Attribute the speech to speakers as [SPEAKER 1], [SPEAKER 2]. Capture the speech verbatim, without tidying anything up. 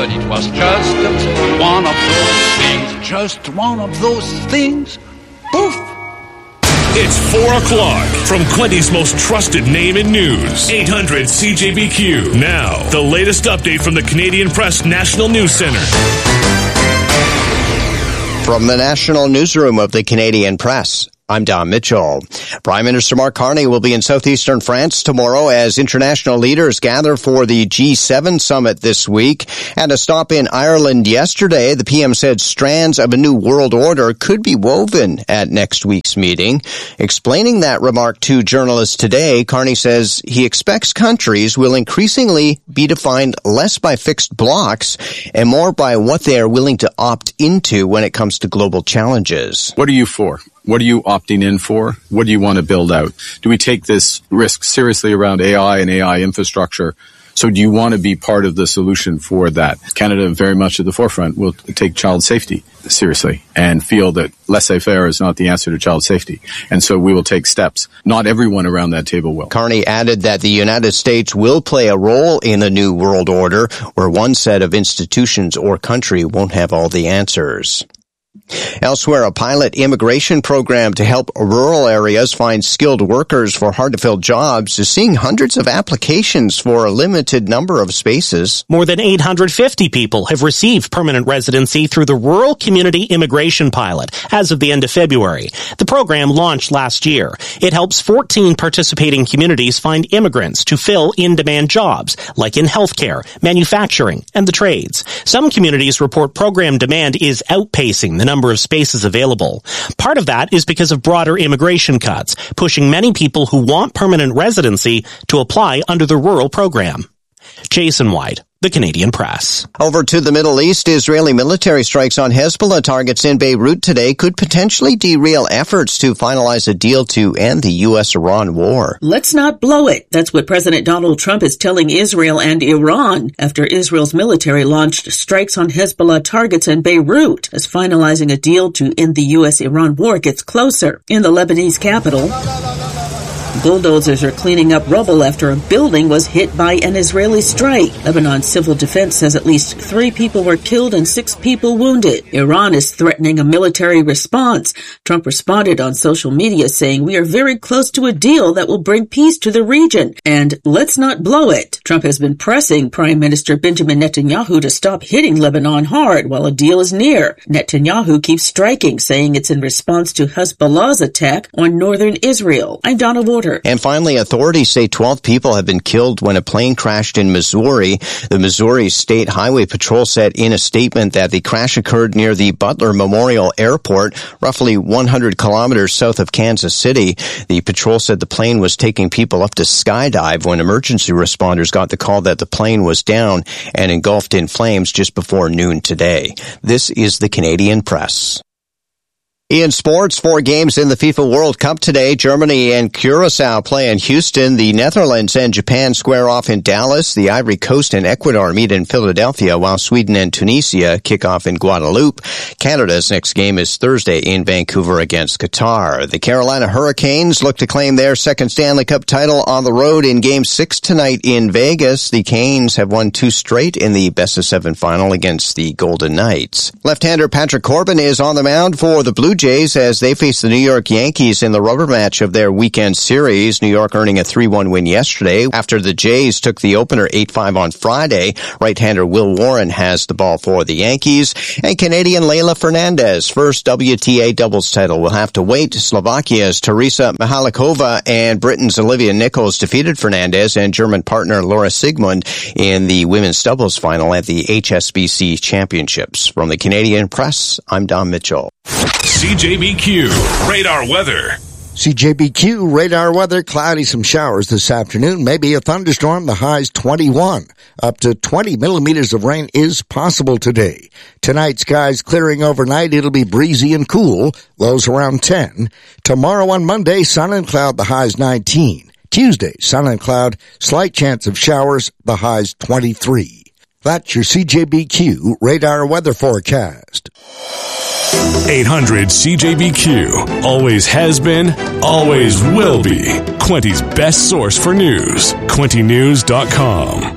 [SPEAKER 1] but it was just one of those things. Just one of those things. Poof!
[SPEAKER 2] It's four o'clock from Quinty's most trusted name in news. eight hundred C J B Q. Now, the latest update from the Canadian Press National News Centre.
[SPEAKER 3] From the National Newsroom of the Canadian Press, I'm Don Mitchell. Prime Minister Mark Carney will be in southeastern France tomorrow as international leaders gather for the G seven summit this week. And a stop in Ireland yesterday, the P M said strands of a new world order could be woven at next week's meeting. Explaining that remark to journalists today, Carney says he expects countries will increasingly be defined less by fixed blocks and more by what they are willing to opt into when it comes to global challenges.
[SPEAKER 4] What are you for? What are you opting in for? What do you want to build out? Do we take this risk seriously around A I and A I infrastructure? So do you want to be part of the solution for that? Canada, very much at the forefront, will take child safety seriously and feel that laissez-faire is not the answer to child safety. And so we will take steps. Not everyone around that table will.
[SPEAKER 3] Carney added that the United States will play a role in the new world order, where one set of institutions or country won't have all the answers. Elsewhere, a pilot immigration program to help rural areas find skilled workers for hard-to-fill jobs is seeing hundreds of applications for a limited number of spaces.
[SPEAKER 5] More than eight hundred fifty people have received permanent residency through the Rural Community Immigration Pilot as of the end of February. The program launched last year. It helps fourteen participating communities find immigrants to fill in-demand jobs, like in healthcare, manufacturing, and the trades. Some communities report program demand is outpacing the number of spaces available. Part of that is because of broader immigration cuts, pushing many people who want permanent residency to apply under the rural program. Jason White, The Canadian Press.
[SPEAKER 3] Over to the Middle East, Israeli military strikes on Hezbollah targets in Beirut today could potentially derail efforts to finalize a deal to end the U S Iran war.
[SPEAKER 6] Let's not blow it. That's what President Donald Trump is telling Israel and Iran after Israel's military launched strikes on Hezbollah targets in Beirut as finalizing a deal to end the U S Iran war gets closer. In the Lebanese capital, bulldozers are cleaning up rubble after a building was hit by an Israeli strike. Lebanon's civil defense says at least three people were killed and six people wounded. Iran is threatening a military response. Trump responded on social media saying, "We are very close to a deal that will bring peace to the region, and let's not blow it." Trump has been pressing Prime Minister Benjamin Netanyahu to stop hitting Lebanon hard while a deal is near. Netanyahu keeps striking, saying it's in response to Hezbollah's attack on northern Israel. I'm Donna Warder.
[SPEAKER 3] And finally, authorities say twelve people have been killed when a plane crashed in Missouri. The Missouri State Highway Patrol said in a statement that the crash occurred near the Butler Memorial Airport, roughly one hundred kilometers south of Kansas City. The patrol said the plane was taking people up to skydive when emergency responders got the call that the plane was down and engulfed in flames just before noon today. This is the Canadian Press. In sports, four games in the FIFA World Cup today. Germany and Curacao play in Houston. The Netherlands and Japan square off in Dallas. The Ivory Coast and Ecuador meet in Philadelphia, while Sweden and Tunisia kick off in Guadeloupe. Canada's next game is Thursday in Vancouver against Qatar. The Carolina Hurricanes look to claim their second Stanley Cup title on the road in Game six tonight in Vegas. The Canes have won two straight in the best-of-seven final against the Golden Knights. Left-hander Patrick Corbin is on the mound for the Blue Jays as they face the New York Yankees in the rubber match of their weekend series. New York earning a three one win yesterday after the Jays took the opener eight five on Friday. Right-hander Will Warren has the ball for the Yankees. And Canadian Leylah Fernandez, first W T A doubles title, will have to wait. Slovakia's Teresa Mihalkova and Britain's Olivia Nichols defeated Fernandez and German partner Laura Sigmund in the women's doubles final at the H S B C Championships. From the Canadian Press, I'm Don Mitchell.
[SPEAKER 2] C J B Q Radar Weather.
[SPEAKER 7] C J B Q radar weather, cloudy, some showers this afternoon, maybe a thunderstorm, the high's twenty-one. Up to twenty millimeters of rain is possible today. Tonight, skies clearing overnight, it'll be breezy and cool, lows around ten. Tomorrow on Monday, sun and cloud, the high's nineteen. Tuesday, sun and cloud, slight chance of showers, the high's twenty-three. That's your C J B Q radar weather forecast.
[SPEAKER 2] eight hundred C J B Q. Always has been, always will be. Quinty's best source for news. Quinty News dot com.